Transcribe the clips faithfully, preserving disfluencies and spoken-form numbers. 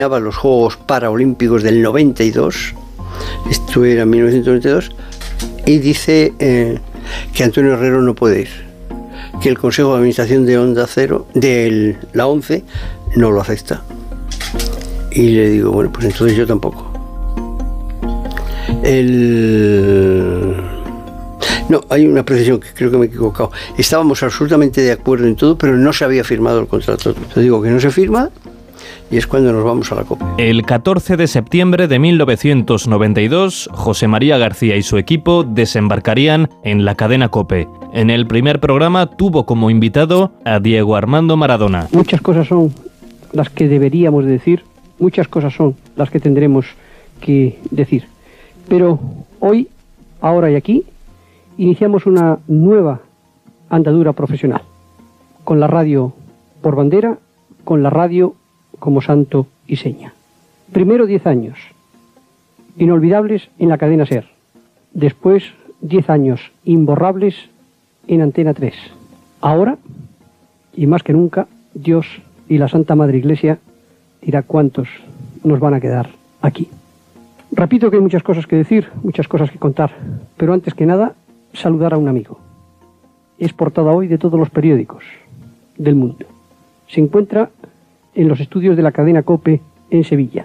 los Juegos Paralímpicos del noventa y dos, esto era mil novecientos noventa y dos, y dice eh, que Antonio Herrero no puede ir, que el Consejo de Administración de Onda Cero, de la ONCE, no lo acepta. Y le digo, bueno, pues entonces yo tampoco. El... No, hay una precisión que creo que me he equivocado. Estábamos absolutamente de acuerdo en todo, pero no se había firmado el contrato. Te digo que no se firma y es cuando nos vamos a la COPE. El catorce de septiembre de mil novecientos noventa y dos, José María García y su equipo desembarcarían en la cadena COPE. En el primer programa tuvo como invitado a Diego Armando Maradona. Muchas cosas son las que deberíamos decir, muchas cosas son las que tendremos que decir. Pero hoy, ahora y aquí, iniciamos una nueva andadura profesional, con la radio por bandera, con la radio como santo y seña. Primero diez años, inolvidables en la cadena SER. Después diez años imborrables en Antena tres. Ahora, y más que nunca, Dios y la Santa Madre Iglesia dirá cuántos nos van a quedar aquí. Repito que hay muchas cosas que decir, muchas cosas que contar, pero antes que nada, saludar a un amigo. Es portada hoy de todos los periódicos del mundo. Se encuentra en los estudios de la cadena COPE en Sevilla.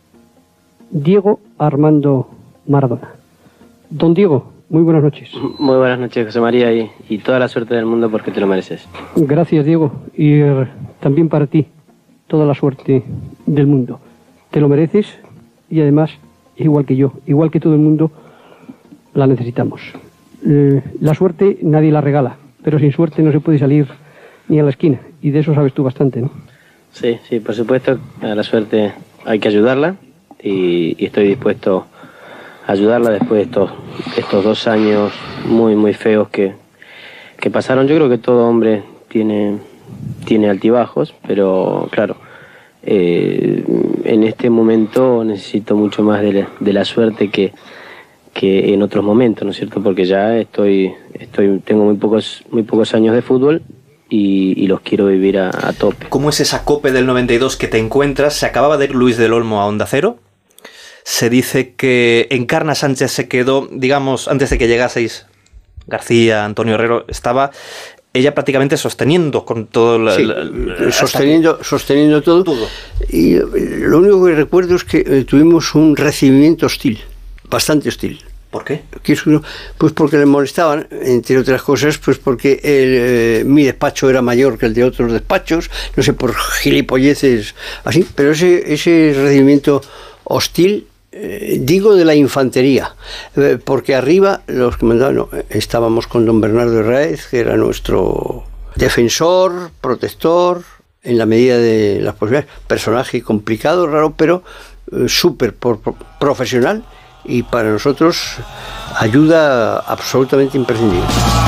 Diego Armando Maradona. Don Diego, muy buenas noches. Muy buenas noches, José María, y, y toda la suerte del mundo porque te lo mereces. Gracias, Diego, y eh, también para ti, toda la suerte del mundo. Te lo mereces y además, igual que yo, igual que todo el mundo, la necesitamos. Eh, la suerte nadie la regala, pero sin suerte no se puede salir ni a la esquina, y de eso sabes tú bastante, ¿no? Sí, sí, por supuesto, a la suerte hay que ayudarla, y, y estoy dispuesto a ayudarla después de estos, estos dos años muy, muy feos que, que pasaron. Yo creo que todo hombre tiene, tiene altibajos, pero claro, eh, en este momento necesito mucho más de la, de la suerte que que en otros momentos, ¿no es cierto? Porque ya estoy, estoy, tengo muy pocos, muy pocos años de fútbol y, y los quiero vivir a, a tope. ¿Cómo es esa COPE del noventa y dos que te encuentras? Se acababa de ir Luis del Olmo a Onda Cero. Se dice que Encarna Sánchez se quedó, digamos, antes de que llegaseis García, Antonio Herrero, estaba ella prácticamente sosteniendo con todo la, sí, la, la, sosteniendo, sosteniendo todo. todo. Y lo único que recuerdo es que eh, tuvimos un recibimiento hostil, bastante hostil. ¿Por qué? Pues porque le molestaban, entre otras cosas, pues porque el, eh, mi despacho era mayor que el de otros despachos, no sé, por gilipolleces así, pero ese, ese recibimiento hostil, eh, digo de la infantería, eh, porque arriba los que mandaban, no, estábamos con don Bernardo Herráez, que era nuestro defensor, protector, en la medida de las posibilidades, personaje complicado, raro, pero eh, súper profesional, y para nosotros ayuda absolutamente imprescindible.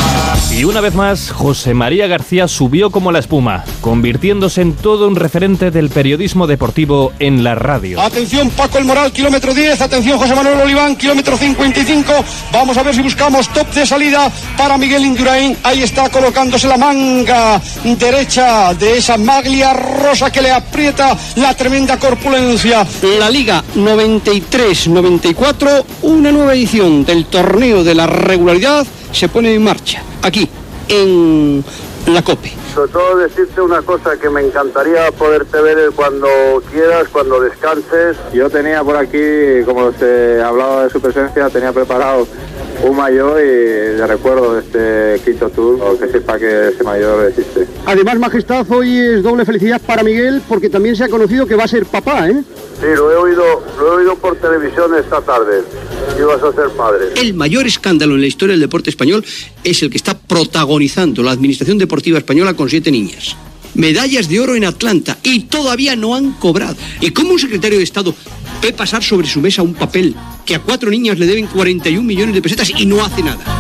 Y una vez más, José María García subió como la espuma, convirtiéndose en todo un referente del periodismo deportivo en la radio. Atención, Paco El Moral, kilómetro diez, atención José Manuel Oliván, kilómetro cincuenta y cinco, vamos a ver si buscamos top de salida para Miguel Indurain, ahí está colocándose la manga derecha de esa maglia rosa que le aprieta la tremenda corpulencia. La Liga noventa y tres noventa y cuatro, una nueva edición del torneo de la regularidad se pone en marcha, aquí, en la COPE. Sobre todo decirte una cosa, que me encantaría poderte ver cuando quieras, cuando descanses. Yo tenía por aquí, como se hablaba de su presencia, tenía preparado un maillot y le recuerdo de este quinto tour, o que sepa que ese maillot existe. Además, Majestad, hoy es doble felicidad para Miguel, porque también se ha conocido que va a ser papá, ¿eh? Sí, lo he oído, lo he oído por televisión esta tarde. Ibas a ser padre. El mayor escándalo en la historia del deporte español es el que está protagonizando la Administración Deportiva Española con siete niñas. Medallas de oro en Atlanta y todavía no han cobrado. ¿Y cómo un secretario de Estado ve pasar sobre su mesa un papel que a cuatro niñas le deben cuarenta y un millones de pesetas y no hace nada?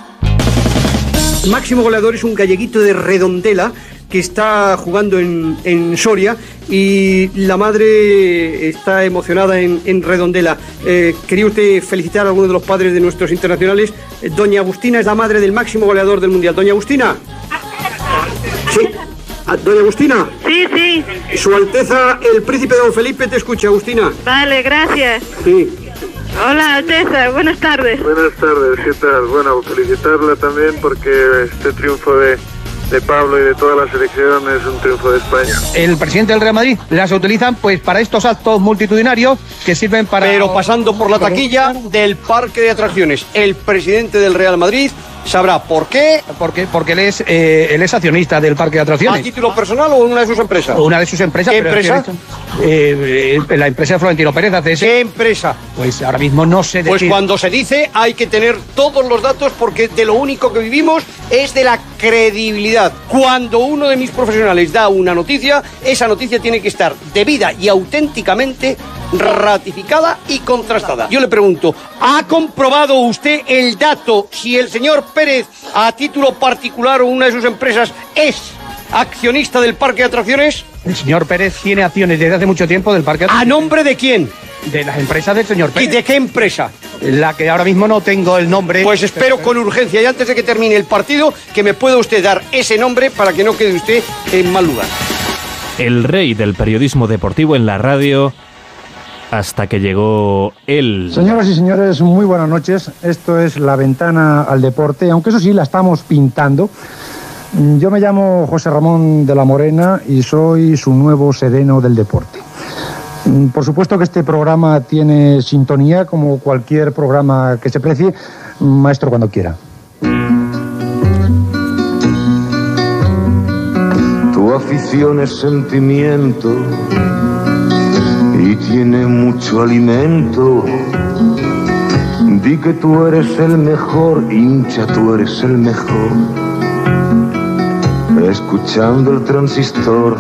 El máximo goleador es un galleguito de Redondela que está jugando en, en Soria, y la madre está emocionada en, en Redondela. Eh, ¿Quería usted felicitar a alguno de los padres de nuestros internacionales? Eh, Doña Agustina es la madre del máximo goleador del Mundial. Doña Agustina. Sí. Doña Agustina. Sí, sí. Su Alteza, el príncipe don Felipe, te escucha, Agustina. Vale, gracias. Sí. Hola, Alteza, buenas tardes. Buenas tardes, ¿qué tal? Bueno, felicitarla también porque este triunfo de, de Pablo y de toda la selección es un triunfo de España. El presidente del Real Madrid las utilizan pues para estos actos multitudinarios que sirven para... Pero pasando por la taquilla del parque de atracciones, el presidente del Real Madrid sabrá por qué. ¿Por qué? Porque él es, eh, él es accionista del parque de atracciones. ¿A título personal o en una de sus empresas? Una de sus empresas. ¿Qué pero empresa? Eh, eh, la empresa de Florentino Pérez hace ese. ¿Qué empresa? Pues ahora mismo no sé decir. Pues cuando se dice hay que tener todos los datos porque de lo único que vivimos es de la credibilidad. Cuando uno de mis profesionales da una noticia, esa noticia tiene que estar debida y auténticamente ratificada y contrastada. Yo le pregunto, ¿ha comprobado usted el dato si el señor Pérez, a título particular o una de sus empresas, es accionista del parque de atracciones? El señor Pérez tiene acciones desde hace mucho tiempo del parque de atracciones. ¿A nombre de quién? De las empresas del señor Pérez. ¿Y de qué empresa? La que ahora mismo no tengo el nombre. Pues espero con urgencia y antes de que termine el partido que me pueda usted dar ese nombre para que no quede usted en mal lugar. El rey del periodismo deportivo en la radio hasta que llegó él. Señoras y señores, muy buenas noches. Esto es La Ventana al Deporte, aunque eso sí, la estamos pintando. Yo me llamo José Ramón de la Morena y soy su nuevo sereno del deporte. Por supuesto que este programa tiene sintonía, como cualquier programa que se precie. Maestro, cuando quiera. Tu afición es sentimiento y tiene mucho alimento. Di que tú eres el mejor, hincha, tú eres el mejor. Escuchando el transistor.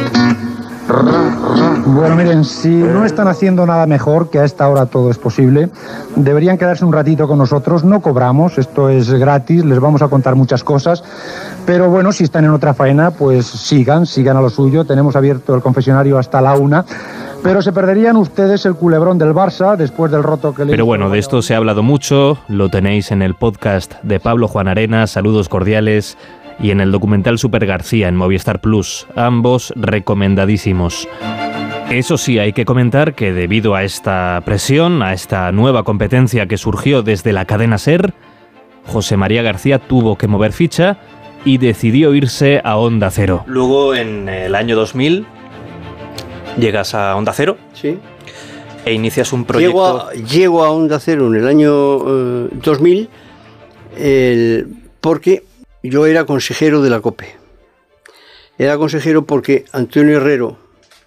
Bueno, miren, si no están haciendo nada mejor, que a esta hora todo es posible, deberían quedarse un ratito con nosotros. No cobramos, esto es gratis, les vamos a contar muchas cosas. Pero bueno, si están en otra faena, pues sigan, sigan a lo suyo. Tenemos abierto el confesionario hasta la una. Pero se perderían ustedes el culebrón del Barça después del roto que le... Pero bueno, de esto se ha hablado mucho, lo tenéis en el podcast de Pablo Juan Arena, saludos cordiales, y en el documental Super García en Movistar Plus, ambos recomendadísimos. Eso sí, hay que comentar que debido a esta presión, a esta nueva competencia que surgió desde la cadena SER, José María García tuvo que mover ficha y decidió irse a Onda Cero. Luego, en el año dos mil, llegas a Onda Cero. Sí. E inicias un proyecto... Llego a, llego a Onda Cero en el año eh, dos mil el, porque yo era consejero de la COPE. Era consejero porque Antonio Herrero,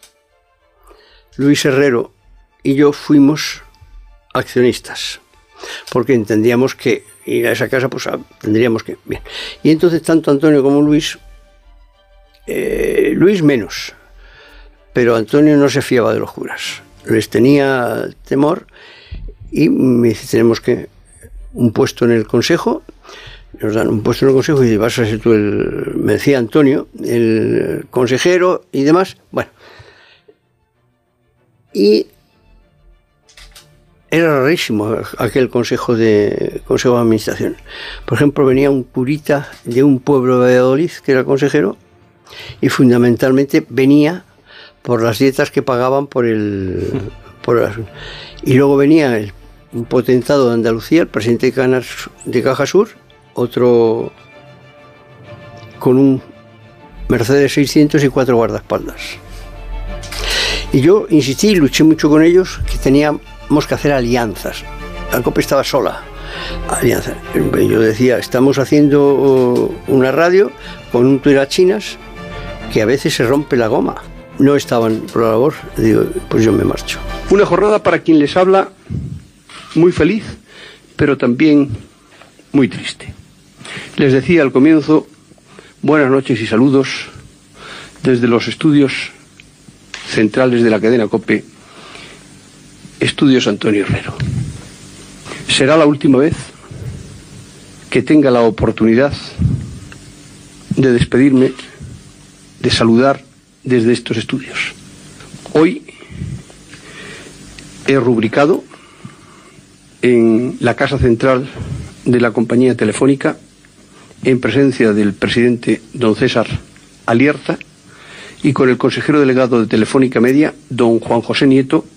Luis Herrero y yo fuimos accionistas. Porque entendíamos que ir a esa casa, pues tendríamos que... Bien. Y entonces tanto Antonio como Luis, eh, Luis menos, pero Antonio no se fiaba de los curas. Les tenía temor y me dice, tenemos que un puesto en el consejo. Nos dan un puesto en el consejo y vas a ser tú el, me decía Antonio, el consejero y demás. Bueno, y era rarísimo aquel consejo de consejo de administración. Por ejemplo, venía un curita de un pueblo de Valladolid que era consejero y fundamentalmente venía por las dietas que pagaban por el por el, y luego venía el, un potentado de Andalucía, el presidente de, Canas, de Caja Sur, otro con un Mercedes seiscientos y cuatro guardaespaldas. Y yo insistí y luché mucho con ellos que teníamos que hacer alianzas. La COPE estaba sola. Alianzas. Yo decía, estamos haciendo una radio con un tirachinas que a veces se rompe la goma. No estaban por la labor. Digo, pues yo me marcho. Una jornada para quien les habla muy feliz, pero también muy triste. Les decía al comienzo, buenas noches y saludos desde los estudios centrales de la cadena COPE, Estudios Antonio Herrero. Será la última vez que tenga la oportunidad de despedirme, de saludar desde estos estudios. Hoy he rubricado en la Casa Central de la compañía telefónica, en presencia del presidente don César Alierta, y con el consejero delegado de Telefónica Media, don Juan José Nieto,